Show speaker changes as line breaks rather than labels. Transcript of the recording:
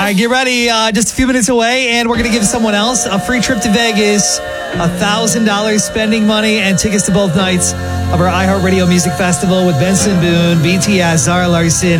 right, get ready. Just a few minutes away, and we're going to give someone else a free trip to Vegas, $1,000 spending money, and tickets to both nights of our iHeartRadio Music Festival with Benson Boone, BTS, Zara Larsson,